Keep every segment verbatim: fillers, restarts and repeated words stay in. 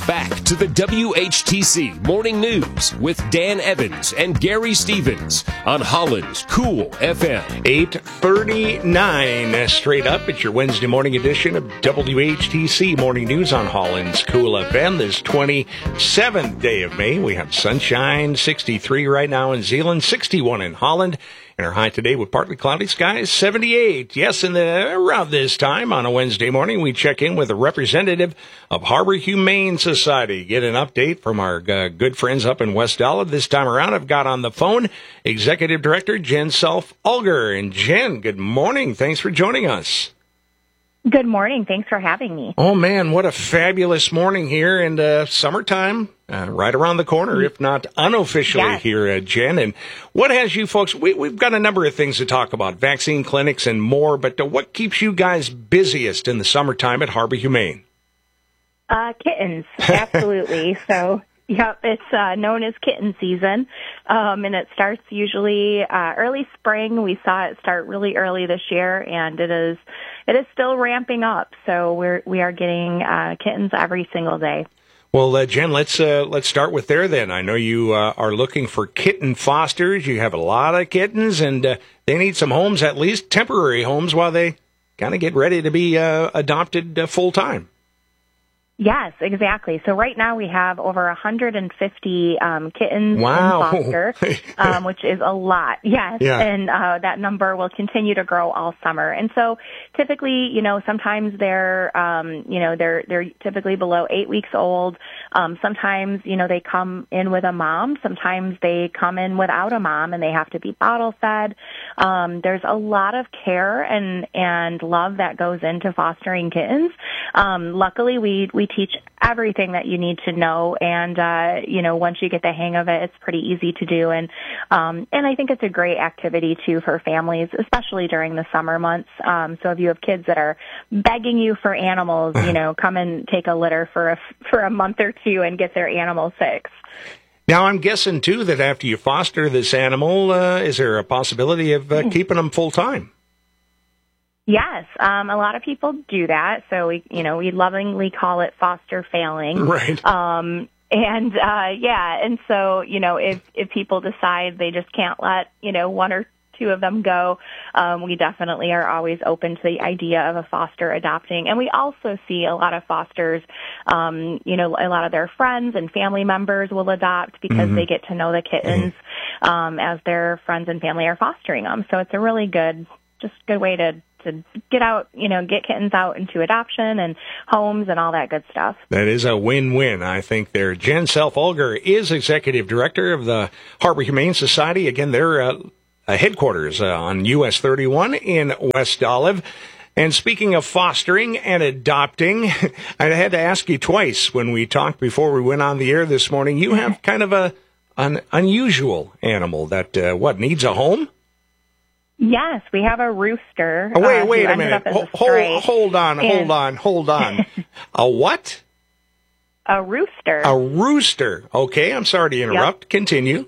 Back to the W H T C Morning News with Dan Evans and Gary Stevens on Holland's Cool F M. eight thirty-nine straight up. It's your Wednesday morning edition of W H T C Morning News on Holland's Cool F M. This twenty-seventh day of May. We have sunshine, sixty-three right now in Zeeland, sixty-one in Holland. And our high today with partly cloudy skies, seventy-eight. Yes, and around this time on a Wednesday morning, we check in with a representative of Harbor Humane Society. Get an update from our uh, good friends up in West Olive. This time around, I've got on the phone Executive Director Jen Self-Ulger. And Jen, good morning. Thanks for joining us. Good morning. Thanks for having me. Oh, man, what a fabulous morning here in uh, summertime, uh, right around the corner, if not unofficially yes. here, uh, Jen. And what has you folks, we, we've got a number of things to talk about, vaccine clinics and more, but uh, what keeps you guys busiest in the summertime at Harbor Humane? Uh, kittens, absolutely. So, yep, it's uh, known as kitten season, um, and it starts usually uh, early spring. We saw it start really early this year, and it is it is still ramping up. So we're we are getting uh, kittens every single day. Well, uh, Jen, let's uh, let's start with there then. I know you uh, are looking for kitten fosters. You have a lot of kittens, and uh, they need some homes, at least temporary homes, while they kind of get ready to be uh, adopted uh, full time. Yes, exactly. So right now we have over one hundred fifty um, kittens wow. in foster, um, which is a lot. Yes, yeah. and uh, that number will continue to grow all summer. And so typically, you know, sometimes they're, um, you know, they're they're typically below eight weeks old. Um, sometimes, you know, they come in with a mom. Sometimes they come in without a mom, and they have to be bottle fed. Um, there's a lot of care and and love that goes into fostering kittens. Um, luckily, we we teach everything that you need to know, and uh, you know, once you get the hang of it, it's pretty easy to do. And um, and I think it's a great activity too for families, especially during the summer months. Um, so if you have kids that are begging you for animals, you know, come and take a litter for a for a month or two and get their animal fixed. Now, I'm guessing too that after you foster this animal, uh, is there a possibility of uh, keeping them full time? Yes, um, a lot of people do that. So we, you know, we lovingly call it foster failing. Right. Um, and uh, yeah, and so you know, if if people decide they just can't let you know one or two of them go, um, we definitely are always open to the idea of a foster adopting. And we also see a lot of fosters, um, you know, a lot of their friends and family members will adopt because mm-hmm. they get to know the kittens mm-hmm. um, as their friends and family are fostering them. So it's a really good, just good way to to get out, you know, get kittens out into adoption and homes and all that good stuff. That is a win-win, I think, there. Jen Self-Ulger is Executive Director of the Harbor Humane Society. Again, they're uh, headquarters uh, on U S thirty-one in West Olive. And speaking of fostering and adopting, I had to ask you twice when we talked before we went on the air this morning. You have kind of a an unusual animal that, uh, what, needs a home? Yes, we have a rooster. Oh, wait, uh, wait a minute. Hold, hold, hold on, and hold on, hold on. A what? A rooster. A rooster. Okay, I'm sorry to interrupt. Yep. Continue.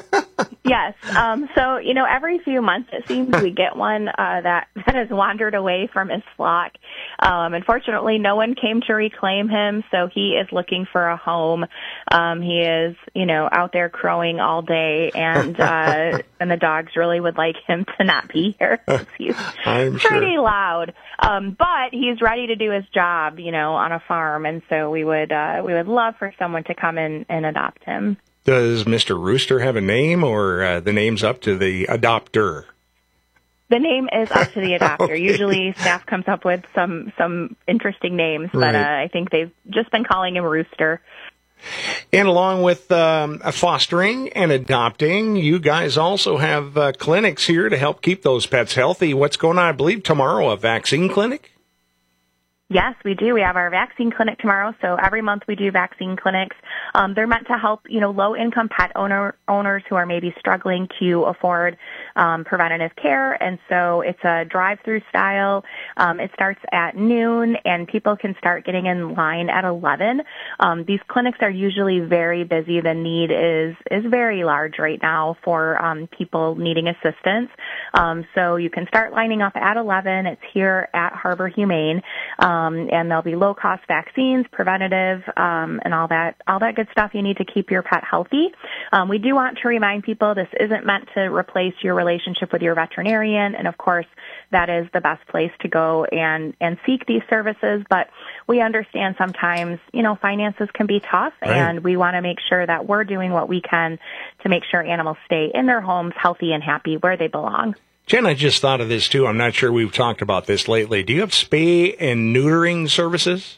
Yes. Um, so, you know, every few months it seems we get one uh, that, that has wandered away from his flock. Um, unfortunately, no one came to reclaim him, so he is looking for a home. Um, he is, you know, out there crowing all day, and uh, and the dogs really would like him to not be here. He's I'm pretty sure. loud, um, but he's ready to do his job, you know, on a farm, and so we would uh, we would love for someone to come in and adopt him. Does Mister Rooster have a name, or uh, the name's up to the adopter? The name is up to the adopter. Okay. Usually staff comes up with some, some interesting names, but right. uh, I think they've just been calling him Rooster. And along with um, fostering and adopting, you guys also have uh, clinics here to help keep those pets healthy. What's going on? I believe tomorrow, a vaccine clinic? Yes, we do. We have our vaccine clinic tomorrow. So every month we do vaccine clinics. Um, they're meant to help, you know, low-income pet owner owners who are maybe struggling to afford um, preventative care. And so it's a drive-through style. Um, it starts at noon, and people can start getting in line at eleven. um, these clinics are usually very busy. The need is is very large right now for um, people needing assistance. Um, so you can start lining up at eleven. It's here at Harbor Humane, um, and there'll be low-cost vaccines, preventative, um, and all that all that good stuff you need to keep your pet healthy. Um, we do want to remind people this isn't meant to replace your relationship with your veterinarian, and of course, that is the best place to go and, and seek these services. But we understand sometimes, you know, finances can be tough, right, and we want to make sure that we're doing what we can to make sure animals stay in their homes healthy and happy where they belong. Jen, I just thought of this, too. I'm not sure we've talked about this lately. Do you have spay and neutering services?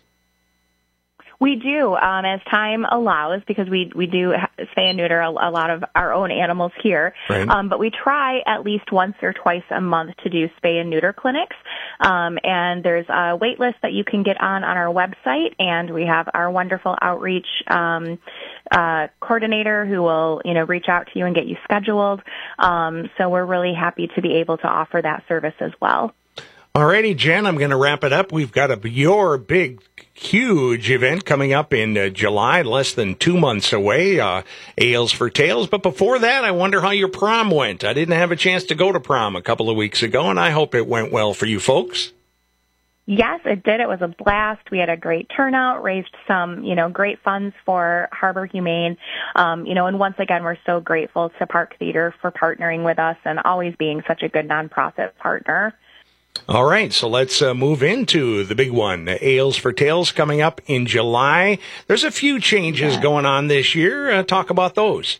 We do, um, as time allows, because we we do spay and neuter a, a lot of our own animals here. Right. Um, but we try at least once or twice a month to do spay and neuter clinics. Um, and there's a wait list that you can get on on our website, and we have our wonderful outreach um, uh, coordinator who will, you know, reach out to you and get you scheduled. Um, so we're really happy to be able to offer that service as well. All righty, Jen, I'm going to wrap it up. We've got a, your big, huge event coming up in uh, July, less than two months away, uh, Ales for Tales. But before that, I wonder how your prom went. I didn't have a chance to go to prom a couple of weeks ago, and I hope it went well for you folks. Yes, it did. It was a blast. We had a great turnout, raised some, you know, great funds for Harbor Humane. Um, you know, and once again, we're so grateful to Park Theater for partnering with us and always being such a good nonprofit partner. All right, so let's uh, move into the big one, Ales for Tales, coming up in July. There's a few changes yeah. going on this year. Uh, talk about those.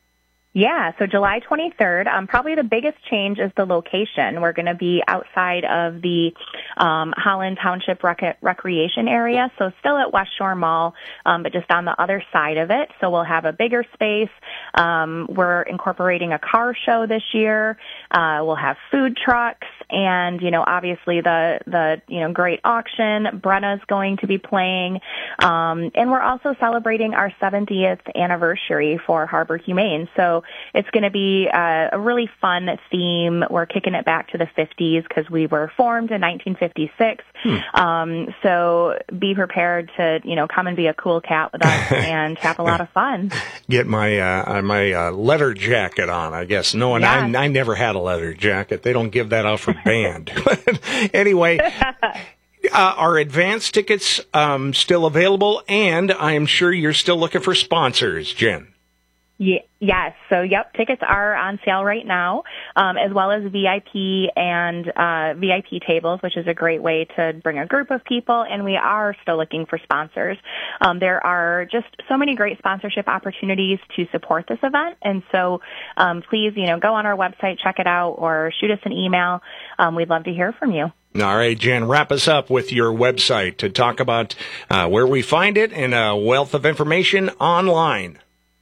Yeah, so July twenty-third, um, probably the biggest change is the location. We're going to be outside of the um, Holland Township rec- Recreation area, so still at West Shore Mall, um, but just on the other side of it. So we'll have a bigger space. Um, we're incorporating a car show this year. Uh, we'll have food trucks, and, you know, obviously the, the you know, great auction. Brenna's going to be playing. Um, and we're also celebrating our seventieth anniversary for Harbor Humane. So it's going to be uh, a really fun theme. We're kicking it back to the fifties because we were formed in nineteen fifty-six. Hmm. Um, so be prepared to, you know, come and be a cool cat with us and have a lot of fun. Get my uh, my uh, leather jacket on, I guess. No, and yeah. I, I never had a leather jacket. They don't give that out for band. But anyway, uh, are advance tickets um, still available? And I'm sure you're still looking for sponsors, Jen. Yeah, yes. So, yep, tickets are on sale right now, um, as well as V I P and uh, V I P tables, which is a great way to bring a group of people. And we are still looking for sponsors. Um, there are just so many great sponsorship opportunities to support this event. And so, um, please, you know, go on our website, check it out, or shoot us an email. Um, we'd love to hear from you. All right, Jen, wrap us up with your website to talk about uh, where we find it and a wealth of information online.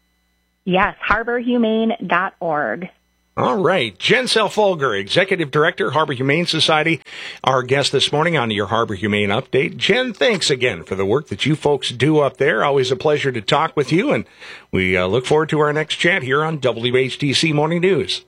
Yes, harbor humane dot org. All right. Jen Selfolger, Executive Director, Harbor Humane Society, our guest this morning on your Harbor Humane Update. Jen, thanks again for the work that you folks do up there. Always a pleasure to talk with you, and we uh, look forward to our next chat here on W H T C Morning News.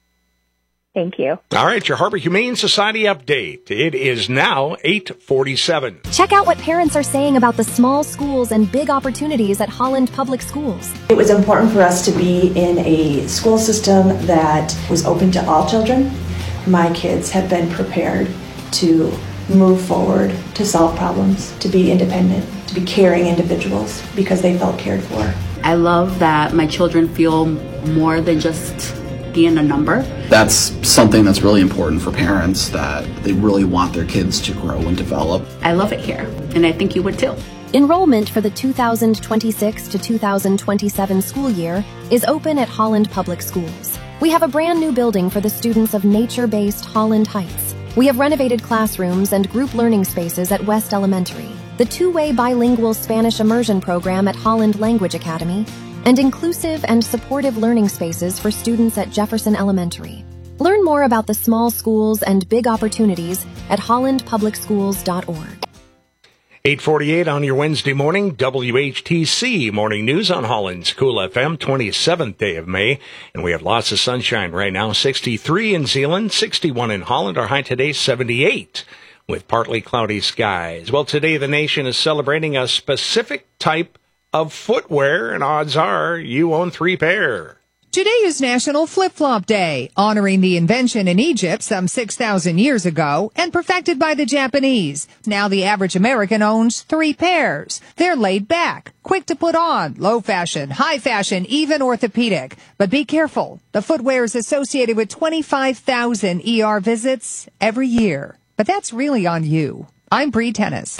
Thank you. All right, your Harbor Humane Society update. It is now eight forty-seven. Check out what parents are saying about the small schools and big opportunities at Holland Public Schools. It was important for us to be in a school system that was open to all children. My kids have been prepared to move forward, to solve problems, to be independent, to be caring individuals because they felt cared for. I love that my children feel more than just being a number. That's something that's really important for parents, that they really want their kids to grow and develop. I love it here, and I think you would too. Enrollment for the two thousand twenty-six to two thousand twenty-seven school year is open at Holland Public Schools. We have a brand new building for the students of nature-based Holland Heights. We have renovated classrooms and group learning spaces at West Elementary, the two-way bilingual Spanish immersion program at Holland Language Academy, and inclusive and supportive learning spaces for students at Jefferson Elementary. Learn more about the small schools and big opportunities at holland public schools dot org. eight forty-eight on your Wednesday morning, W H T C Morning News on Holland's Cool F M, twenty-seventh day of May. And we have lots of sunshine right now, sixty-three in Zeeland, sixty-one in Holland. Our high today, seventy-eight, with partly cloudy skies. Well, today the nation is celebrating a specific type of footwear, and odds are you own three pair. Today is National Flip-Flop Day, honoring the invention in Egypt some six thousand years ago and perfected by the Japanese. Now the average American owns three pairs. They're laid back, quick to put on, low fashion, high fashion, even orthopedic. But be careful. The footwear is associated with twenty-five thousand E R visits every year. But that's really on you. I'm Bree Tennis.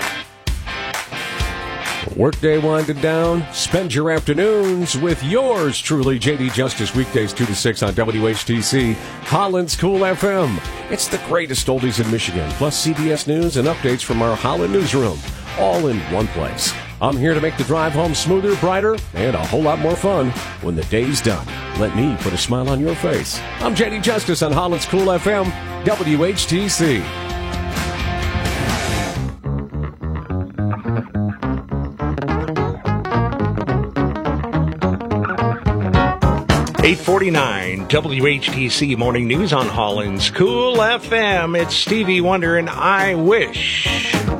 Workday winding down. Spend your afternoons with yours truly, J D Justice, weekdays two to six on W H T C, Holland's Cool F M. It's the greatest oldies in Michigan, plus C B S News and updates from our Holland newsroom, all in one place. I'm here to make the drive home smoother, brighter, and a whole lot more fun when the day's done. Let me put a smile on your face. I'm J D Justice on Holland's Cool F M, W H T C. eight forty-nine W H T C Morning News on Holland's Cool F M. It's Stevie Wonder and I Wish.